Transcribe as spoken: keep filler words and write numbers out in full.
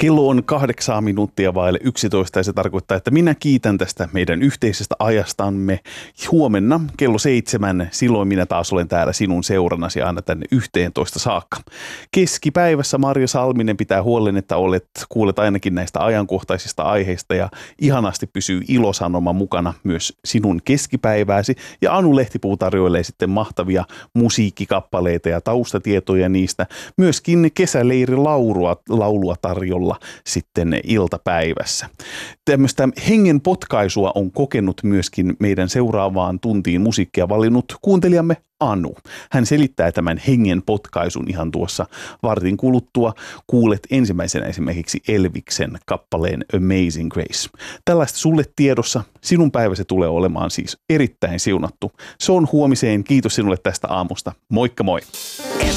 Kello on kahdeksaa minuuttia vaille yksitoista ja se tarkoittaa, että minä kiitän tästä meidän yhteisestä ajastamme. Huomenna kello seitsemän, silloin minä taas olen täällä sinun seurannasi aina tänne yhteentoista saakka. Keskipäivässä Marja Salminen pitää huolen, että olet, kuulet ainakin näistä ajankohtaisista aiheista ja ihanasti pysyy Ilosanoma mukana myös sinun keskipäivääsi. Ja Anu Lehtipuu tarjoilee sitten mahtavia musiikkikappaleita ja taustatietoja niistä. Myöskin kesäleiri laulua, laulua tarjolla sitten iltapäivässä. Tämmöistä hengen potkaisua on kokenut myöskin meidän seuraavaan tuntiin musiikkia valinnut kuuntelijamme Anu. Hän selittää tämän hengen potkaisun ihan tuossa vartin kuluttua. Kuulet ensimmäisenä esimerkiksi Elviksen kappaleen Amazing Grace. Tällaista sulle tiedossa. Sinun päiväsi tulee olemaan siis erittäin siunattu. Se on huomiseen. Kiitos sinulle tästä aamusta. Moikka moi!